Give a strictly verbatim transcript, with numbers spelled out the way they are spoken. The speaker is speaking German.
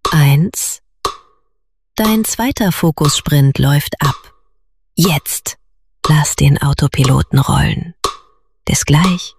Eins. Dein zweiter Fokussprint läuft ab. Jetzt lass den Autopiloten rollen. Bis gleich.